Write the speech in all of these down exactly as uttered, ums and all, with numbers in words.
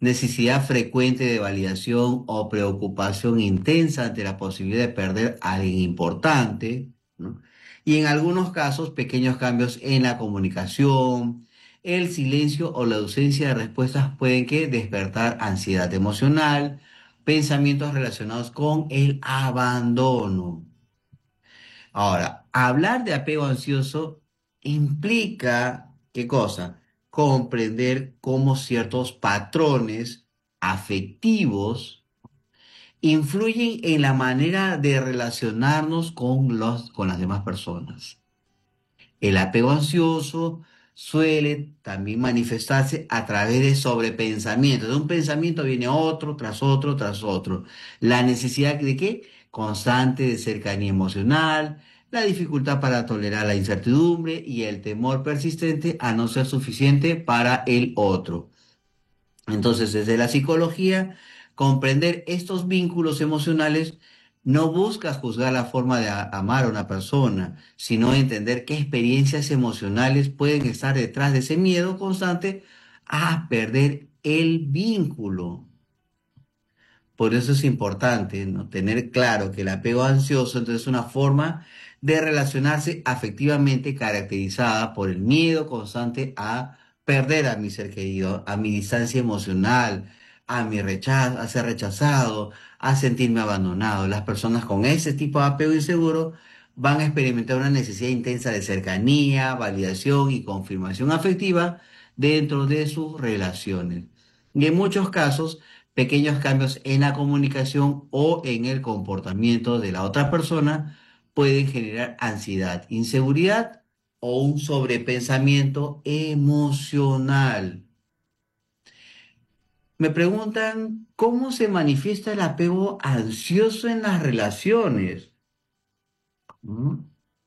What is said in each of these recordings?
necesidad frecuente de validación o preocupación intensa ante la posibilidad de perder a alguien importante, ¿no? Y en algunos casos, pequeños cambios en la comunicación, el silencio o la ausencia de respuestas pueden que despertar ansiedad emocional, pensamientos relacionados con el abandono. Ahora, hablar de apego ansioso implica, ¿qué cosa? Comprender cómo ciertos patrones afectivos influyen en la manera de relacionarnos con los, con las demás personas. El apego ansioso suele también manifestarse a través de sobrepensamiento. De un pensamiento viene otro, tras otro, tras otro. La necesidad de qué? Constante de cercanía emocional, la dificultad para tolerar la incertidumbre y el temor persistente a no ser suficiente para el otro. Entonces, desde la psicología, comprender estos vínculos emocionales no busca juzgar la forma de a- amar a una persona, sino entender qué experiencias emocionales pueden estar detrás de ese miedo constante a perder el vínculo. Por eso es importante, ¿no? Tener claro que el apego ansioso entonces es una forma de relacionarse afectivamente caracterizada por el miedo constante a perder a mi ser querido, a mi distancia emocional, a mi rechazo, a ser rechazado, a sentirme abandonado. Las personas con ese tipo de apego inseguro van a experimentar una necesidad intensa de cercanía, validación y confirmación afectiva dentro de sus relaciones. Y en muchos casos, pequeños cambios en la comunicación o en el comportamiento de la otra persona pueden generar ansiedad, inseguridad o un sobrepensamiento emocional. Me preguntan cómo se manifiesta el apego ansioso en las relaciones. ¿Mm?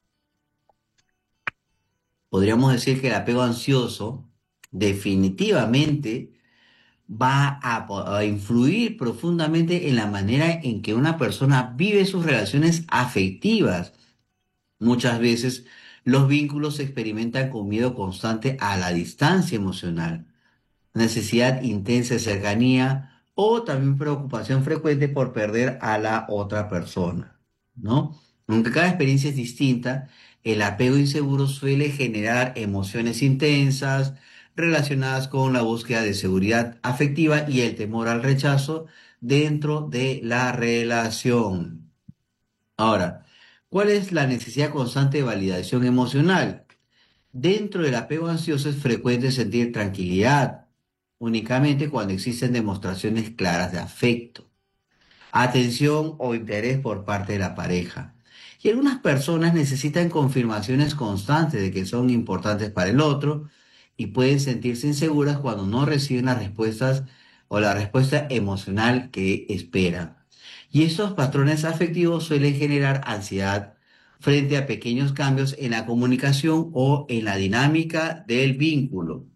Podríamos decir que el apego ansioso definitivamente va a, po- a influir profundamente en la manera en que una persona vive sus relaciones afectivas. Muchas veces los vínculos se experimentan con miedo constante a la distancia emocional, necesidad intensa de cercanía o también preocupación frecuente por perder a la otra persona, ¿no? Aunque cada experiencia es distinta, el apego inseguro suele generar emociones intensas relacionadas con la búsqueda de seguridad afectiva y el temor al rechazo dentro de la relación. Ahora, ¿cuál es la necesidad constante de validación emocional? Dentro del apego ansioso es frecuente sentir tranquilidad, únicamente cuando existen demostraciones claras de afecto, atención o interés por parte de la pareja. Y algunas personas necesitan confirmaciones constantes de que son importantes para el otro y pueden sentirse inseguras cuando no reciben las respuestas o la respuesta emocional que esperan. Y estos patrones afectivos suelen generar ansiedad frente a pequeños cambios en la comunicación o en la dinámica del vínculo.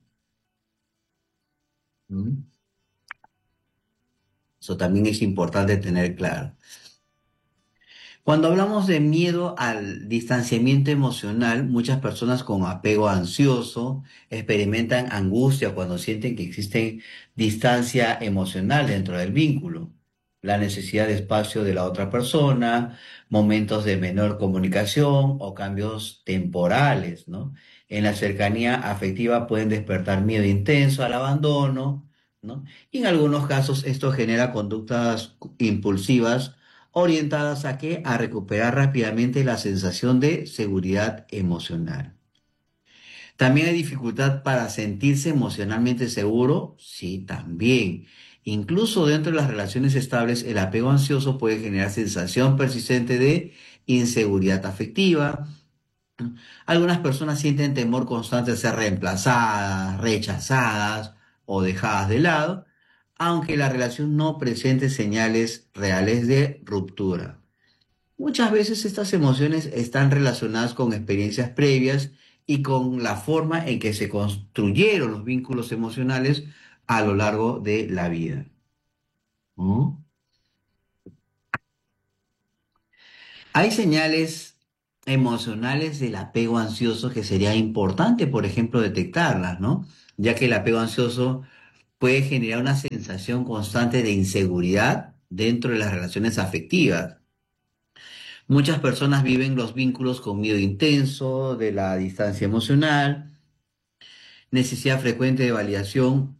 ¿Mm? Eso también es importante tener claro. Cuando hablamos de miedo al distanciamiento emocional, muchas personas con apego ansioso experimentan angustia cuando sienten que existe distancia emocional dentro del vínculo, la necesidad de espacio de la otra persona, momentos de menor comunicación o cambios temporales, ¿no? En la cercanía afectiva pueden despertar miedo intenso al abandono, ¿no? Y en algunos casos esto genera conductas impulsivas orientadas a qué? A recuperar rápidamente la sensación de seguridad emocional. ¿También hay dificultad para sentirse emocionalmente seguro? Sí, también. Incluso dentro de las relaciones estables, el apego ansioso puede generar sensación persistente de inseguridad afectiva. Algunas personas sienten temor constante de ser reemplazadas, rechazadas o dejadas de lado, aunque la relación no presente señales reales de ruptura. Muchas veces estas emociones están relacionadas con experiencias previas y con la forma en que se construyeron los vínculos emocionales a lo largo de la vida. ¿Mm? Hay señales emocionales del apego ansioso que sería importante, por ejemplo, detectarlas, ¿no? Ya que el apego ansioso puede generar una sensación sensación constante de inseguridad dentro de las relaciones afectivas. Muchas personas viven los vínculos con miedo intenso, de la distancia emocional, necesidad frecuente de validación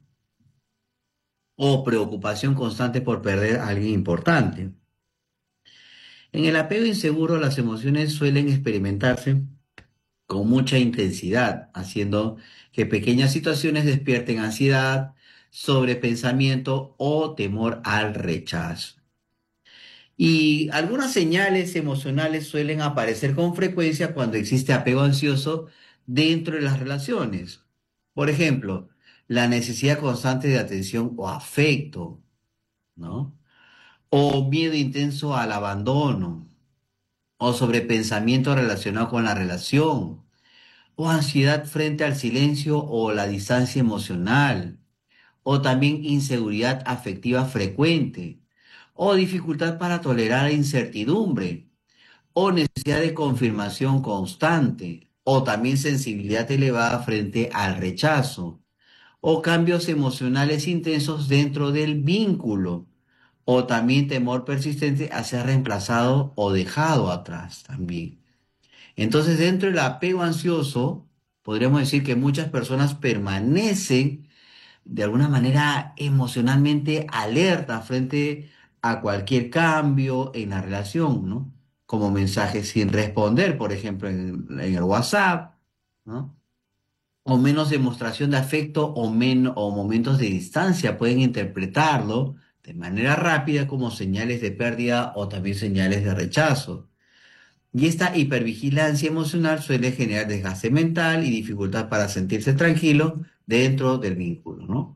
o preocupación constante por perder a alguien importante. En el apego inseguro, las emociones suelen experimentarse con mucha intensidad, haciendo que pequeñas situaciones despierten ansiedad, sobrepensamiento o temor al rechazo. Y algunas señales emocionales suelen aparecer con frecuencia cuando existe apego ansioso dentro de las relaciones. Por ejemplo, la necesidad constante de atención o afecto, ¿no? O miedo intenso al abandono, o sobrepensamiento relacionado con la relación, o ansiedad frente al silencio o la distancia emocional, o también inseguridad afectiva frecuente, o dificultad para tolerar incertidumbre, o necesidad de confirmación constante, o también sensibilidad elevada frente al rechazo, o cambios emocionales intensos dentro del vínculo, o también temor persistente a ser reemplazado o dejado atrás también. Entonces, dentro del apego ansioso, podríamos decir que muchas personas permanecen de alguna manera emocionalmente alerta frente a cualquier cambio en la relación, ¿no? Como mensajes sin responder, por ejemplo, en, en el WhatsApp, ¿no? O menos demostración de afecto o, men- o momentos de distancia pueden interpretarlo de manera rápida como señales de pérdida o también señales de rechazo. Y esta hipervigilancia emocional suele generar desgaste mental y dificultad para sentirse tranquilo dentro del vínculo, ¿no?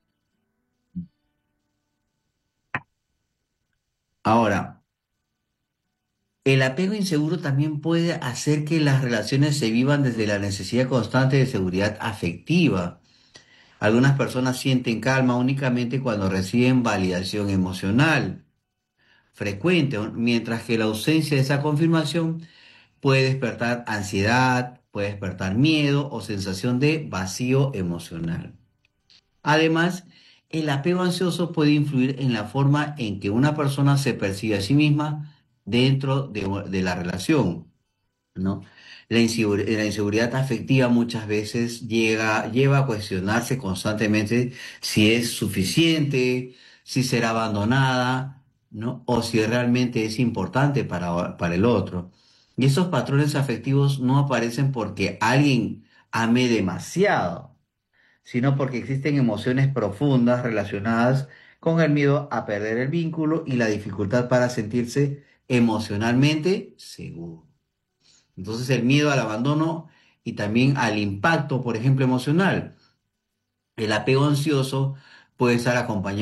Ahora, el apego inseguro también puede hacer que las relaciones se vivan desde la necesidad constante de seguridad afectiva. Algunas personas sienten calma únicamente cuando reciben validación emocional frecuente, o- mientras que la ausencia de esa confirmación puede despertar ansiedad, puede despertar miedo o sensación de vacío emocional. Además, el apego ansioso puede influir en la forma en que una persona se percibe a sí misma dentro de, de la relación, ¿no? La insegur- la inseguridad afectiva muchas veces llega, lleva a cuestionarse constantemente si es suficiente, si será abandonada, ¿no? O si realmente es importante para, para el otro. Y esos patrones afectivos no aparecen porque alguien ame demasiado, sino porque existen emociones profundas relacionadas con el miedo a perder el vínculo y la dificultad para sentirse emocionalmente seguro. Entonces el miedo al abandono y también al impacto, por ejemplo, emocional. El apego ansioso puede estar acompañado